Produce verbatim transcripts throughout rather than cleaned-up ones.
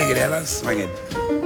Swing it, Ella, swing it.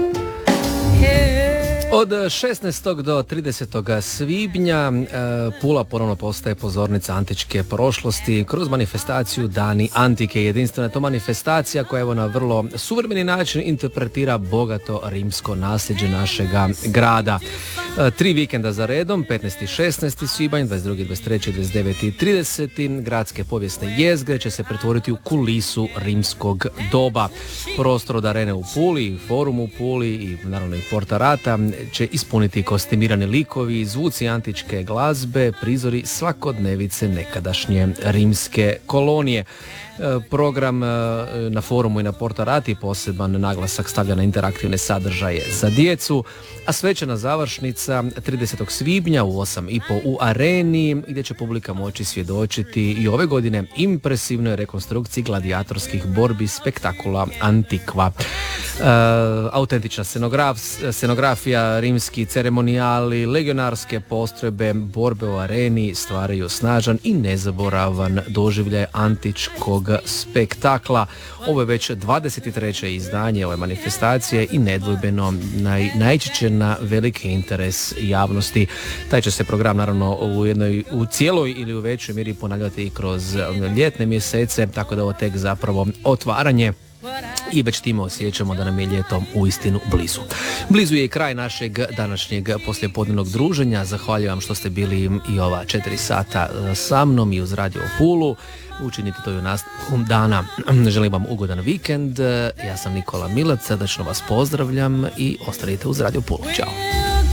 Od šesnaestog do tridesetog svibnja Pula ponovno postaje pozornica antičke prošlosti kroz manifestaciju Dani antike. Jedinstvena je to manifestacija koja evo na vrlo suvremeni način interpretira bogato rimsko nasljeđe našega grada. Tri vikenda za redom, petnaesti i šesnaesti svibanj, dvadeset drugi, dvadeset treći, dvadeset deveti i trideseti gradske povijesne jezgre će se pretvoriti u kulisu rimskog doba. Prostor od arene u Puli, forum u Puli i naravno i Porta Rata će ispuniti kostimirani likovi, zvuci antičke glazbe, prizori svakodnevice nekadašnje rimske kolonije. Program na forumu i na Porta Rati poseban naglasak stavlja na interaktivne sadržaje za djecu, a svečana završnica tridesetog svibnja u osam i po u areni, gdje će publika moći svjedočiti i ove godine impresivnoj rekonstrukciji gladijatorskih borbi spektakula Antikva. E, autentična scenograf, scenografija, rimski ceremonijali, legionarske postrojbe, borbe u areni stvaraju snažan i nezaboravan doživljaj antičkog spektakla. Ovo je već dvadeset treće izdanje ove manifestacije i nedvojbeno naj, naići će na veliki interes javnosti. Taj će se program naravno u jednoj, u cijeloj ili u većoj mjeri ponavljati i kroz ljetne mjesece, tako da ovo tek zapravo otvaranje i već time osjećamo da nam je ljeto uistinu blizu. Blizu je i kraj našeg današnjeg poslijepodnevnog druženja. Zahvaljujem vam što ste bili i ova četiri sata sa mnom i uz Radio Pulu. Učinite to i u nastavku dana. Želim vam ugodan vikend. Ja sam Nikola Milac, srdačno vas pozdravljam i ostanite uz Radio Pulu. Ćao.